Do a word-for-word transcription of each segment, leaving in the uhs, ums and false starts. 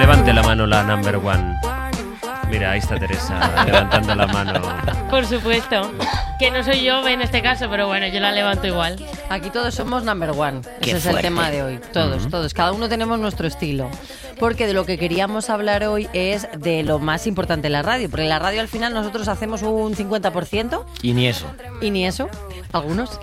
levante la mano la number one. Mira, ahí está Teresa, levantando la mano. Por supuesto. Que no soy yo en este caso, pero bueno, yo la levanto igual. Aquí todos somos number one. Qué Ese es fuerte. el tema de hoy. Todos, uh-huh. todos. Cada uno tenemos nuestro estilo. Porque de lo que queríamos hablar hoy es de lo más importante en la radio. Porque en la radio al final nosotros hacemos un cincuenta por ciento. Y ni eso. Y ni eso. Algunos.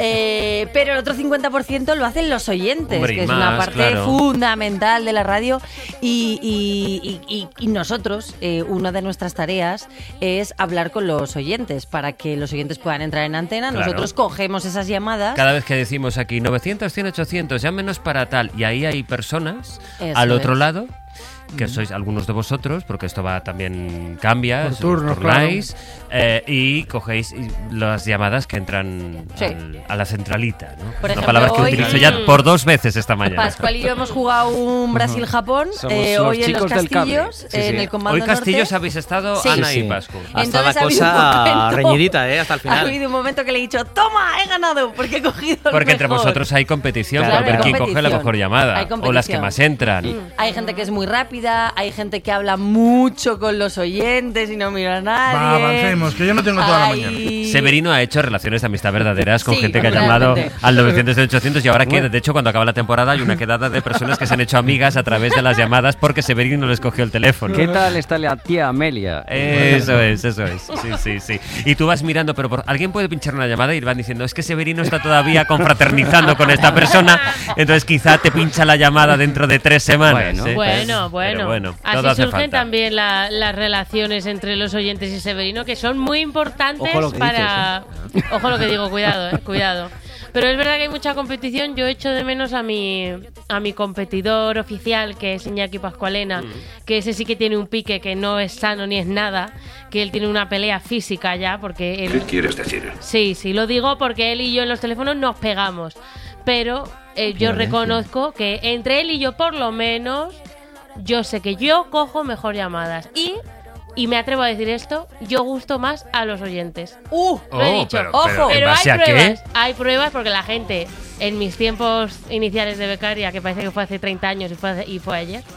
Eh, pero el otro cincuenta por ciento lo hacen los oyentes, Hombre, que es más, una parte claro. fundamental de la radio. Y, y, y, y, y nosotros, eh, una de nuestras tareas es hablar con los oyentes para que los oyentes puedan entrar en antena. Claro. Nosotros cogemos esas llamadas. Cada vez que decimos aquí novecientos, cien, ochocientos, llámenos para tal, y ahí hay personas Eso al otro es. lado, que sois algunos de vosotros, porque esto va también cambia, Por os turnos, turnáis, eh, y cogéis las llamadas que entran Sí. al- a la centralita, ¿no? Por Una ejemplo, palabra que hoy- utilizo ya por dos veces esta mañana. Pascual y yo hemos jugado un Brasil-Japón Somos eh, los hoy en los chicos del cable. Castillos, Sí, en sí. el Comando Hoy Castillos Norte. habéis estado, Sí. Ana Sí, y sí. Pascu. Hasta Entonces la ha habido un cosa momento- reñidita, ¿eh? Hasta el Ha final. habido un momento que le he dicho, toma, he ganado, porque he cogido el Porque entre mejor. vosotros hay competición Claro, por ver hay quién coge la competición. mejor llamada, Hay o las que competición. más entran. Hay gente que es muy rápida, hay gente que habla mucho con los oyentes y no mira a nadie. Va, avancemos, que yo no tengo toda la Hay- mañana. Severino ha hecho relaciones de amistad verdaderas con Sí, gente que ha realmente. llamado al novecientos ochocientos y ahora queda. De hecho, cuando acaba la temporada hay una quedada de personas que se han hecho amigas a través de las llamadas porque Severino les cogió el teléfono. ¿Qué tal está la tía Amelia? Eso es, eso es. Sí, sí, sí. Y tú vas mirando, pero por, alguien puede pinchar una llamada y van diciendo, es que Severino está todavía confraternizando con esta persona, entonces quizá te pincha la llamada dentro de tres semanas. Bueno, ¿eh? Bueno, bueno. Pero bueno, Así todo hace surgen falta. también la- las relaciones entre los oyentes y Severino, que son muy importantes Ojo lo que para... Ojo lo que digo, cuidado, eh, cuidado. Pero es verdad que hay mucha competición. Yo echo de menos a mi, a mi competidor oficial, que es Iñaki Pascualena, que ese sí que tiene un pique que no es sano ni es nada, que él tiene una pelea física ya, porque él... ¿Qué quieres decir? Sí, sí, lo digo porque él y yo en los teléfonos nos pegamos. Pero eh, yo reconozco que entre él y yo, por lo menos, yo sé que yo cojo mejor llamadas. Y, y me atrevo a decir esto, yo gusto más a los oyentes. ¡Uh! Lo he Oh, dicho. pero- Ojo, pero ¿en pero hay base a qué? pruebas. Hay pruebas porque la gente, en mis tiempos iniciales de becaria, que parece que fue hace treinta años y fue, hace- y fue ayer,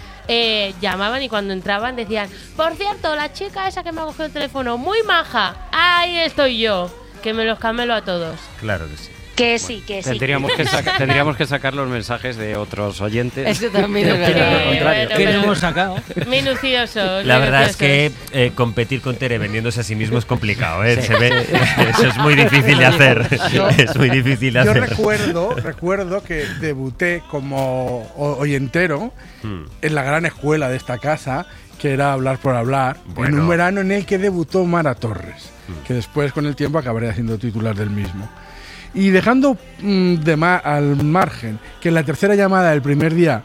eh, llamaban y cuando entraban decían, por cierto, la chica esa que me ha cogido el teléfono, muy maja, ahí estoy yo, que me los camelo a todos. Claro que sí. Que sí, que sí. Tendríamos que, saca- tendríamos que sacar los mensajes de otros oyentes. Eso también es Pero verdad. al contrario. bueno, ¿Qué pero- no hemos sacado? Minuciosos. La verdad es que minuciosos. eh, competir con Tere vendiéndose a sí mismo es complicado, ¿eh? Se ve, eso es muy difícil de hacer. Es muy difícil de Yo hacer. recuerdo, recuerdo que debuté como o- oyentero Hmm. en la gran escuela de esta casa, que era Hablar por Hablar, Bueno. en un verano en el que debutó Mara Torres, que después con el tiempo acabaría siendo titular del mismo. Y dejando mm, de ma- al margen que en la tercera llamada del primer día,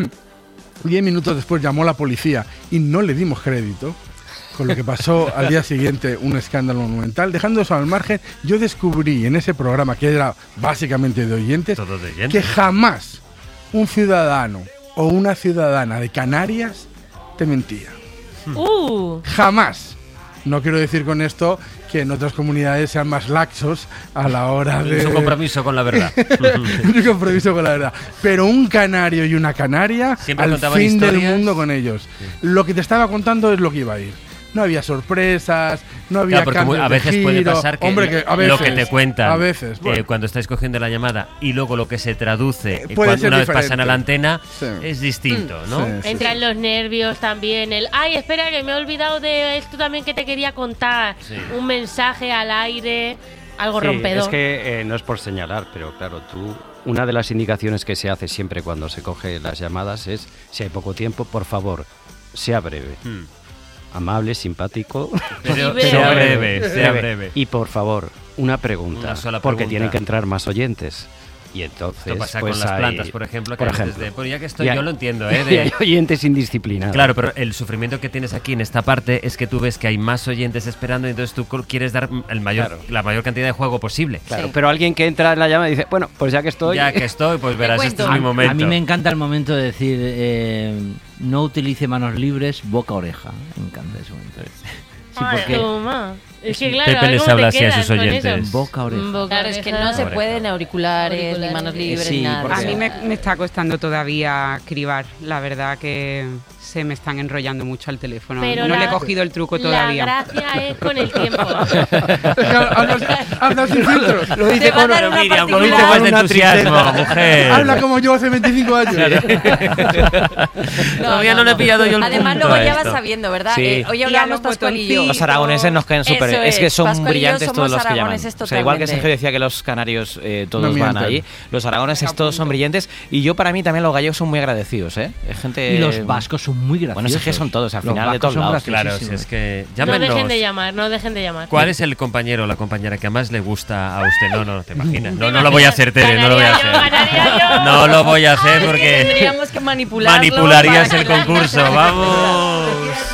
diez minutos después llamó la policía y no le dimos crédito, con lo que pasó al día siguiente un escándalo monumental. Dejando eso al margen, yo descubrí en ese programa, que era básicamente de oyentes, Todo de oyentes. que jamás un ciudadano o una ciudadana de Canarias te mentía. Uh, Jamás. No quiero decir con esto que en otras comunidades sean más laxos a la hora de... Su compromiso con la verdad. Un compromiso con la verdad. Pero un canario y una canaria, Siempre al contaban fin del historias. mundo con ellos. Lo que te estaba contando es lo que iba a ir. No había sorpresas, no había Claro, porque cambios a de veces puede giro. pasar que, Hombre, que a veces, lo que te cuentan a veces, eh, bueno. cuando estáis cogiendo la llamada y luego lo que se traduce Eh, eh, puede cuando ser una vez diferente. pasan a la antena Sí. es distinto, ¿no? Sí, sí, entran sí. los nervios también. El, ay, espera, que me he olvidado de esto también que te quería contar. Sí. Un mensaje al aire, algo Sí, rompedor. es que eh, no es por señalar, pero claro, tú, una de las indicaciones que se hace siempre cuando se coge las llamadas es, si hay poco tiempo, por favor, sea breve. Hmm. Amable, simpático. Pero Y breve. sea breve, sea breve. Y por favor, una pregunta, Una sola porque pregunta. tienen que entrar más oyentes. Y entonces, Esto pasa pues con las hay- plantas, por ejemplo, que por antes ejemplo. de, bueno, ya que estoy, Y hay- yo lo entiendo, ¿eh? y hay De- oyentes indisciplinados. Claro, pero el sufrimiento que tienes aquí en esta parte es que tú ves que hay más oyentes esperando y entonces tú co- quieres dar el mayor, Claro. la mayor cantidad de juego posible. Claro, Sí. pero alguien que entra en la llamada y dice, bueno, pues ya que estoy... Ya que estoy, pues verás, este cuento. es mi A, momento. a mí me encanta el momento de decir, eh, no utilice manos libres, boca-oreja. Me encanta ese momento. Ay, porque toma. Es que claro, Pepe a ver les cómo habla te así a quedas sus con oyentes. eso. boca oreja. Boca Claro, es que oreja. no se Oreja. pueden auriculares, Auriculares. ni manos libres, Sí, ni nada. porque- A mí me, me está costando todavía cribar. La verdad que se me están enrollando mucho al teléfono. Pero no la- le he cogido el truco todavía. La gracia es con el tiempo. habla, habla sin filtros. Lo dice Te va a con dar una Miriam, con particular. un poco más de Una entusiasmo, tristeza. mujer. Habla como yo hace veinticinco años. Todavía no, le he pillado yo el Además, punto luego a ya vas esto. sabiendo, ¿verdad? Sí. Eh, hoy Y a hablábamos los Pascual y yo. botoncitos. Los aragoneses nos caen súper. Eso Es que es, son Pascual y yo brillantes somos todos los que llaman. aragoneses O sea, igual que totalmente. Sergio decía que los canarios eh, todos No van mienten. allí, los aragoneses todos son brillantes. Y yo, para mí, también los gallegos son muy agradecidos, ¿eh? Es gente. Y los vascos son muy graciosos. Bueno, es que son todos, al Los final, de vascos todos son lados. Claro, si graciosísimos. es que No llámenos. dejen de llamar, no dejen de llamar. ¿Cuál es el compañero o la compañera que más le gusta a usted? No, no, no te imaginas. No, no lo voy a hacer, Tere, no lo voy a Ganaría yo, hacer. ganaría yo. No lo voy a hacer porque Tendríamos que manipularlo manipularías para el que la concurso. gente- Vamos.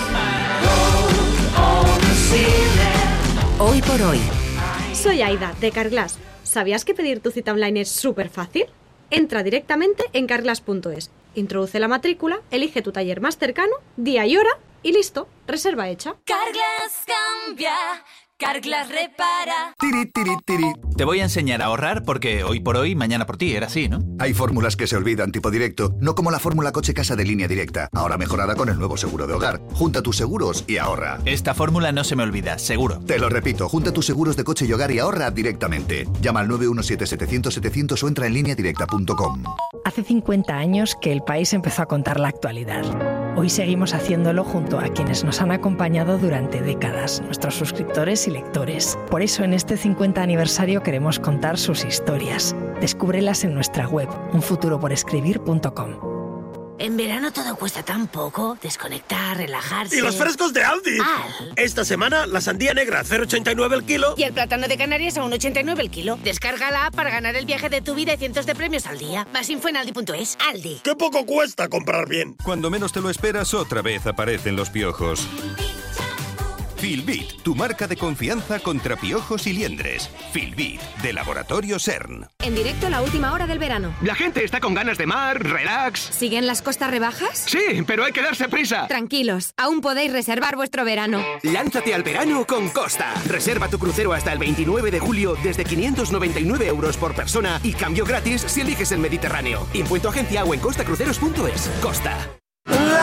Hoy por hoy. Soy Aida, de Carglass. ¿Sabías que pedir tu cita online es súper fácil? Entra directamente en carglass punto es, introduce la matrícula, elige tu taller más cercano, día y hora y listo, reserva hecha. Carglass cambia, Carglass repara. Tiri, tiri, tiri. Te voy a enseñar a ahorrar porque hoy por hoy, mañana por ti, era así, ¿no? Hay fórmulas que se olvidan tipo directo, no como la fórmula coche-casa de Línea Directa, ahora mejorada con el nuevo seguro de hogar. Junta tus seguros y ahorra. Esta fórmula no se me olvida, seguro. Te lo repito, junta tus seguros de coche y hogar y ahorra directamente. Llama al nueve uno siete, setecientos, setecientos o entra en línea directa punto com. Hace cincuenta años que el país empezó a contar la actualidad. Hoy seguimos haciéndolo junto a quienes nos han acompañado durante décadas, nuestros suscriptores y lectores. Por eso en este cincuenta aniversario queremos contar sus historias. Descúbrelas en nuestra web, un futuro por escribir punto com. En verano todo cuesta tan poco. Desconectar, relajarse. ¡Y los frescos de Aldi! Al. Esta semana, la sandía negra a cero coma ochenta y nueve el kilo. Y el plátano de Canarias a uno coma ochenta y nueve el kilo. Descarga la app para ganar el viaje de tu vida y cientos de premios al día. Más info en aldi punto es. Aldi. ¡Qué poco cuesta comprar bien! Cuando menos te lo esperas, otra vez aparecen los piojos. Filbit, tu marca de confianza contra piojos y liendres. Filbit, de Laboratorio CERN. En directo la última hora del verano. La gente está con ganas de mar, relax. ¿Siguen las costas rebajas? Sí, pero hay que darse prisa. Tranquilos, aún podéis reservar vuestro verano. Lánzate al verano con Costa. Reserva tu crucero hasta el veintinueve de julio desde quinientos noventa y nueve euros por persona y cambio gratis si eliges el Mediterráneo. Impuesto agencia o en costacruceros punto es. Costa.